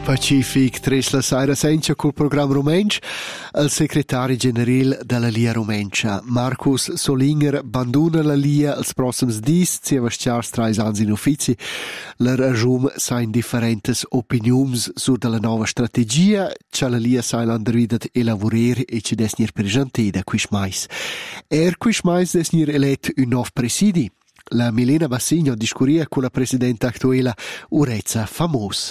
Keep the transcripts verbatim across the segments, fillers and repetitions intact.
Pacific tres la saira sencha col programma Rumensch, il segretario generale della Lia Rumencia, Marcus Solinger, banduna la Lia els prossims dis, sia vasciars trais ans in uffici. La rajum sa in differentes opinions sur della nova strategia, cha la Lia sa l'andridat elaborer e ci desnir presentida quis mais. Er quis mais desnir elet un nov presidi. La Milena Bassigno discuria con la presidenta attuella Urezza Famos.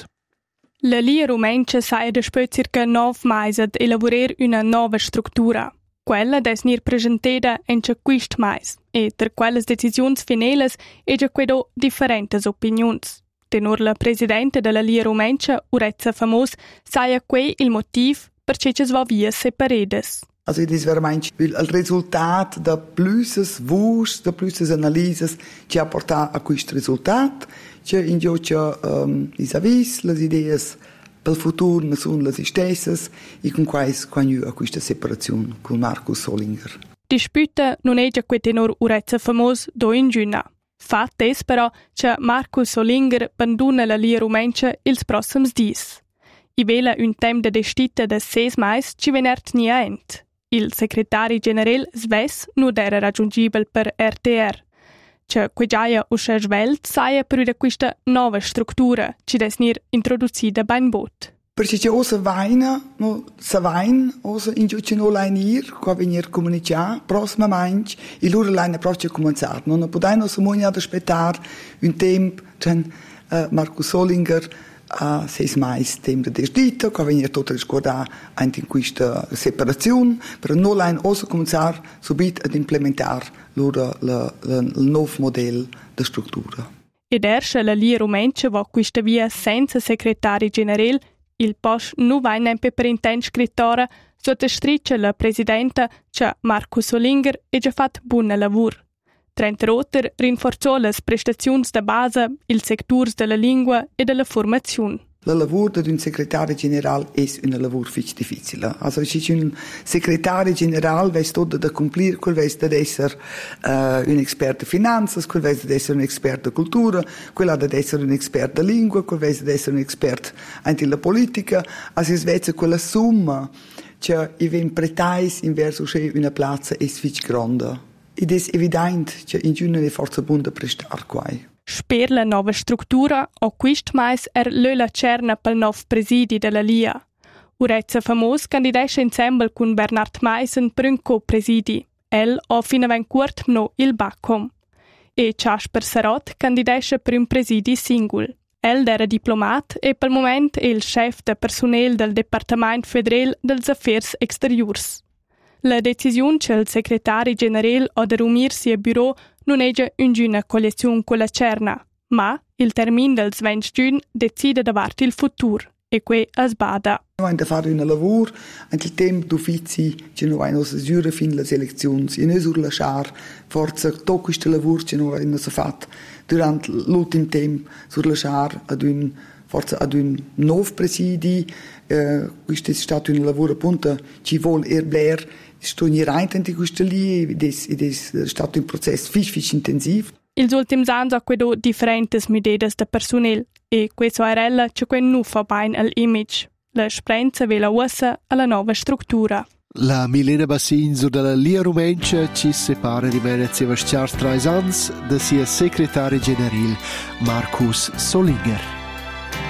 La Lia Rumencia sa despö circa nov mais ad elaborer una nova struttura. Quella des nir presenteda encha quist mais, e ter quelles decisiuns finelas e già quedo differentes opinions. Tenor la presidente della Lia Rumencia, Urezza Famos, saia quei il motiv per ce va via separedes. Also das wäre manch il Resultat da pluses vus, da pluses analyses ci ha portato a questo risultato, che in giocia um, vis-a-vis le ideas per il futuro ne sono le stesse e con quais quando a questa separazione con Marcus Solinger. Disputa non è già quel tenor Urezza Famos do in giuna. Fatt es però che Marcus Solinger abbandona la Lia Rumencia ils prossims dis. I vela un tem de destita de ses mais ci venert nia ent. Il segretario generale Sves non era raggiungibile per R T R. Che quegiaia uscia svelt saia per da questa nuova struttura ci desnir introducida ben bot. Perché c'è osa vaina, no sa vain, osa in giuce no lainir, qua venir comunica, prossima manch, e loro laina proprio cominciar. Non podai no so ad aspettare un tempo, cioè uh, Marcus Solinger a seis mais tempo de dito, qua venir tutto riscorda anche in questa separazione, per non lain osa cominciar subito ad implementar loro il nuovo modello di struttura. Ed ersce la Lia Rumencia va questa via senza segretario generale, il post non va neanche per intento scrittore, sotto striccia la presidenta, che Marcus Solinger è già fatto buon lavoro. Trenta rotter rinforzò le prestazioni da base, il settore della lingua e della formazione. Il lavoro di un segretario generale è un lavoro difficile. Also, c'è un segretario generale che sta da compiere, quel che deve essere uh, un esperto di finanze, quel che deve essere un esperto di cultura, quel che deve essere un esperto di lingua, quel che deve essere un esperto anche della politica. Also, invece quella somma che viene pretais in verso una piazza è molto grande. Ed è evidente che in giorno è forza buona prestare qua. Per la nuova struttura, o quist mais er la cerna pel nov presidi della Lia. Urezza Famos candidesce insieme con Bernard Meisen per un co-presidi. El o fino a curt no il Bacom. E Casper Sarot candidesce per un presidi singol. El era diplomat e pel moment è il chef de personel del Departament Federal dels Affers Exteriors. La decisione che il segretario generale ha di riunirsi al bureau non è già una collezione con la cerna, ma il termine del venti giugno decide davanti il futuro e qui a sbada. Noi abbiamo fatto un lavoro, anche il tempo d'uffici, che noi abbiamo giuro fin le elezioni, e noi sur lasciare forse tutto questo lavoro che noi abbiamo fatto durante l'ultimo tempo, sur lasciare ad un forse ad un nuovo presidi, eh, questo è stato un lavoro appunto che vuole erbler, sto in in questo lì, ed è stato un processo fisch, fisch intensivo. Ils ultims anni ha quedo differentes medidas de personel e questo è ella che quel nu fa bene all'image. La sprenza ve la ussa alla nuova struttura. La Milena Bassigno della Lia Rumencia ci separa rimane Sevasciars Traisans da sia segretario generale Marcus Solinger.